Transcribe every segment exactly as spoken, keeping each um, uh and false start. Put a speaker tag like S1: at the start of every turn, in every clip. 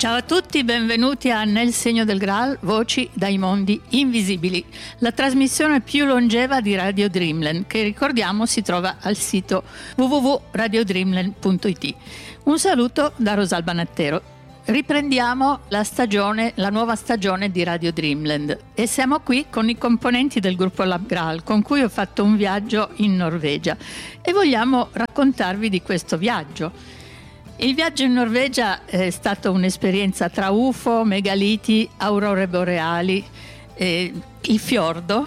S1: Ciao a tutti, benvenuti a Nel segno del Graal, voci dai mondi invisibili, la trasmissione più longeva di Radio Dreamland, che ricordiamo si trova al sito w w w punto radio dreamland punto i t. Un saluto da Rosalba Nattero. Riprendiamo la stagione, la nuova stagione di Radio Dreamland e siamo qui con i componenti del gruppo Lab Graal, con cui ho fatto un viaggio in Norvegia e vogliamo raccontarvi di questo viaggio. Il viaggio in Norvegia è stata un'esperienza tra U F O, megaliti, aurore boreali, eh, il fiordo,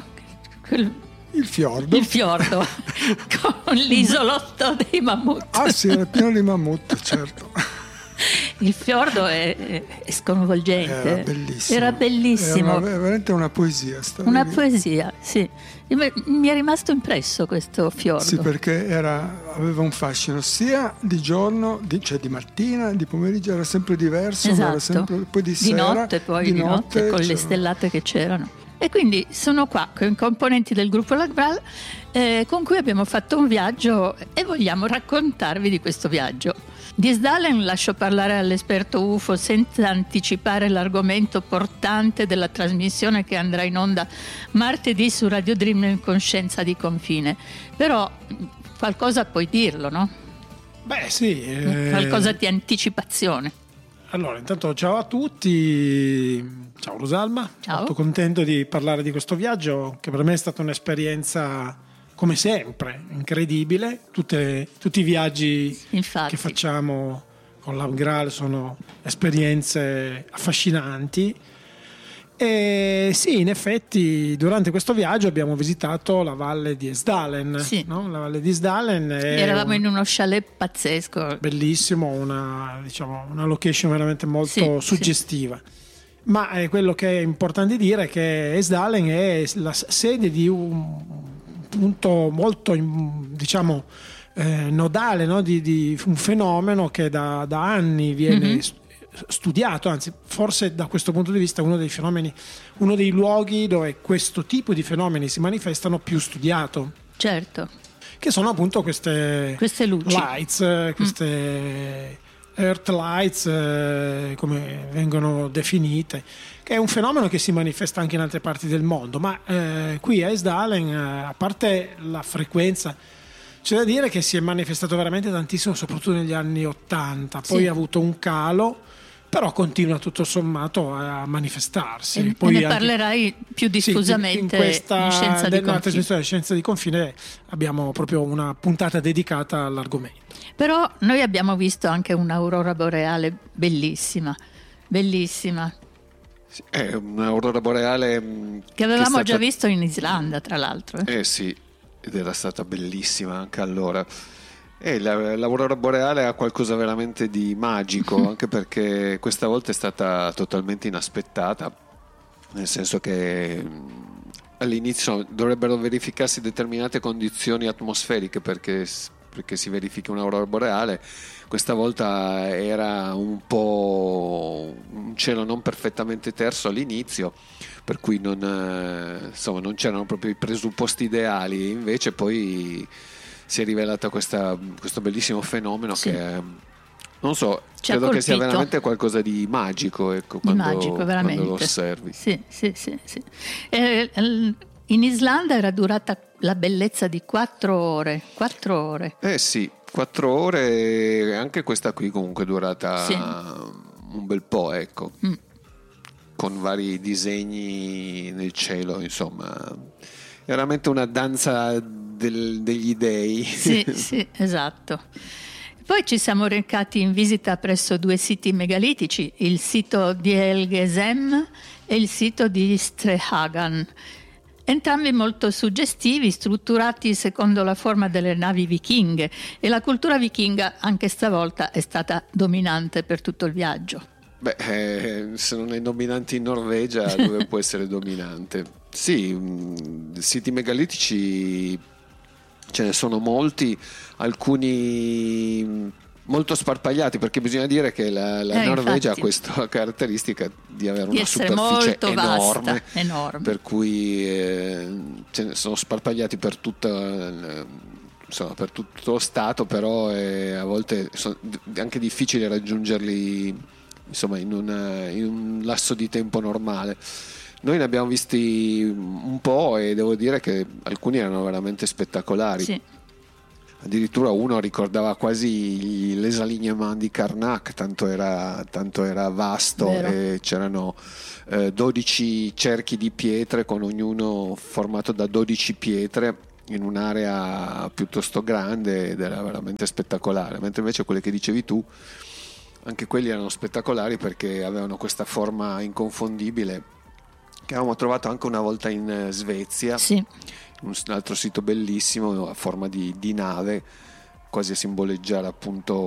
S2: il fiordo,
S1: il fiordo con l'isolotto dei mammut.
S2: Ah sì, era pieno di mammut, certo.
S1: Il fiordo è, è sconvolgente.
S2: Era bellissimo.
S1: Era bellissimo.
S2: Era veramente una poesia.
S1: Una
S2: lì.
S1: poesia, sì. Mi è rimasto impresso questo fiordo.
S2: Sì, perché era, aveva un fascino sia di giorno, di, cioè di mattina, di pomeriggio era sempre diverso,
S1: esatto.
S2: Era sempre, poi di,
S1: di
S2: sera,
S1: notte, poi di,
S2: di
S1: notte,
S2: notte
S1: con
S2: c'era...
S1: le stellate che c'erano. E quindi sono qua con i componenti del gruppo Lab Graal eh, con cui abbiamo fatto un viaggio e vogliamo raccontarvi di questo viaggio. Di Isdalen lascio parlare all'esperto U F O senza anticipare l'argomento portante della trasmissione che andrà in onda martedì su Radio Dreamland con Scienza di Confine. Però qualcosa puoi dirlo, no?
S3: Beh sì. Eh...
S1: Qualcosa di anticipazione.
S3: Allora, intanto ciao a tutti, ciao Rosalba,
S1: ciao.
S3: Molto contento di parlare di questo viaggio che per me è stata un'esperienza come sempre incredibile. Tutte, tutti i viaggi
S1: Infatti.
S3: che facciamo con Lab Graal sono esperienze affascinanti e sì, in effetti durante questo viaggio abbiamo visitato la valle di Isdalen,
S1: sì.
S3: no? La valle di Isdalen è
S1: eravamo
S3: un...
S1: in uno chalet pazzesco,
S3: bellissimo, una, diciamo, una location veramente molto
S1: sì,
S3: suggestiva. Sì. Ma eh, quello che è importante dire è che Isdalen è la sede di un punto molto, diciamo, eh, nodale, no? di, di un fenomeno che da, da anni viene mm-hmm. studiato, anzi forse da questo punto di vista uno dei fenomeni, uno dei luoghi dove questo tipo di fenomeni si manifestano più studiato.
S1: Certo.
S3: Che sono appunto queste,
S1: queste luci.
S3: lights, queste mm. earth lights, eh, come vengono definite, che è un fenomeno che si manifesta anche in altre parti del mondo, ma eh, qui a Isdalen, eh, a parte la frequenza, c'è da dire che si è manifestato veramente tantissimo, soprattutto negli anni ottanta, poi sì. ha avuto un calo, però continua tutto sommato a manifestarsi.
S1: E,
S3: poi
S1: e ne
S3: anche,
S1: parlerai più diffusamente
S3: sì, in questa
S1: in Scienza di Confine.
S3: trasmissione Scienza di Confine abbiamo proprio una puntata dedicata all'argomento.
S1: Però noi abbiamo visto anche un'aurora boreale bellissima, bellissima.
S4: È un'aurora boreale
S1: che avevamo
S4: che
S1: già visto in Islanda, tra l'altro.
S4: Eh sì, ed era stata bellissima anche allora. E la, l'aurora boreale ha qualcosa veramente di magico, anche perché questa volta è stata totalmente inaspettata, nel senso che all'inizio dovrebbero verificarsi determinate condizioni atmosferiche perché, perché si verifichi un'aurora boreale. Questa volta era un po' un cielo non perfettamente terso all'inizio, per cui non, eh, insomma, non c'erano proprio i presupposti ideali, invece poi si è rivelato questa, questo bellissimo fenomeno sì. che non so,
S1: ci
S4: credo che sia veramente qualcosa di magico, ecco,
S1: di
S4: quando,
S1: magico, veramente.
S4: quando lo osservi.
S1: Sì, sì, sì, sì. Eh, in Islanda era durata la bellezza di quattro ore, quattro ore.
S4: Eh sì, quattro ore, anche questa qui comunque è durata sì. un bel po', ecco, mm. con vari disegni nel cielo, insomma, è veramente una danza del, degli dei.
S1: Sì, sì, esatto. Poi ci siamo recati in visita presso due siti megalitici, il sito di Helgesem e il sito di Strehagan. Entrambi molto suggestivi, strutturati secondo la forma delle navi vichinghe, e la cultura vichinga anche stavolta è stata dominante per tutto il viaggio.
S4: Beh, eh, se non è dominante in Norvegia, dove può essere dominante? Sì, mh, siti megalitici ce ne sono molti, alcuni molto sparpagliati, perché bisogna dire che la, la
S1: eh,
S4: Norvegia
S1: infatti.
S4: ha questa caratteristica di avere
S1: di
S4: una superficie enorme,
S1: vasta, enorme,
S4: per cui eh, ce ne sono sparpagliati per tutta, insomma, per tutto lo stato, però è a volte sono anche difficili raggiungerli insomma in un, in un lasso di tempo normale. Noi ne abbiamo visti un po' e devo dire che alcuni erano veramente spettacolari.
S1: Sì.
S4: Addirittura uno ricordava quasi l'esalignement di Karnak, tanto era, tanto era vasto.
S1: Vero.
S4: E c'erano eh, dodici cerchi di pietre, con ognuno formato da dodici pietre in un'area piuttosto grande, ed era veramente spettacolare. Mentre invece quelle che dicevi tu, anche quelli erano spettacolari perché avevano questa forma inconfondibile, che avevamo trovato anche una volta in Svezia,
S1: Sì.
S4: un altro sito bellissimo a forma di, di nave, quasi a simboleggiare appunto